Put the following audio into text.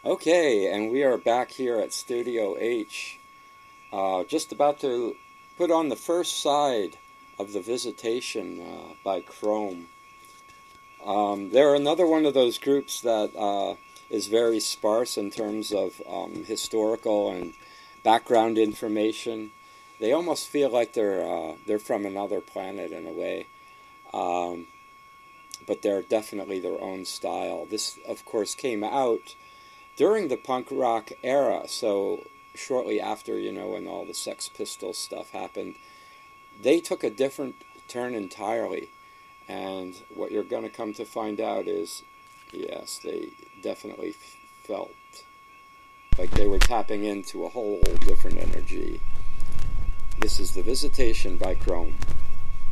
Okay, and we are back here at Studio H, just about to put on the first side of the Visitation by Chrome. They're another one of those groups that is very sparse in terms of historical and background information. They almost feel like they're from another planet in a way, but they're definitely their own style. This, of course, came out during the punk rock era, so shortly after, when all the Sex Pistols stuff happened, they took a different turn entirely. And what you're going to come to find out is, yes, they definitely felt like they were tapping into a whole different energy. This is The Visitation by Chrome.